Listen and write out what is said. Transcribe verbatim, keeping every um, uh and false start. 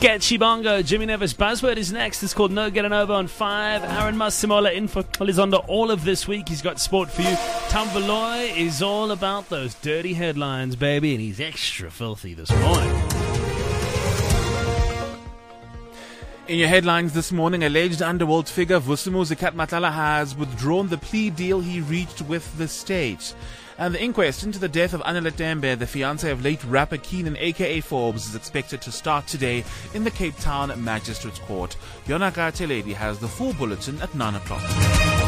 Sketchy Bongo, Jimmy Nevis Buzzword is next. It's called No Getting Over on five. Aaron Masimola in for Elizondo all of this week. He's got sport for you. Tom Valoy is all about those dirty headlines, baby, and he's extra filthy this morning. In your headlines this morning, alleged underworld figure Vusimu Zikat Matala has withdrawn the plea deal he reached with the state. And the inquest into the death of Annalette Dembe, the fiancée of late rapper Keenan aka Forbes, is expected to start today in the Cape Town Magistrates Court. Yonaka Teledi has the full bulletin at nine o'clock.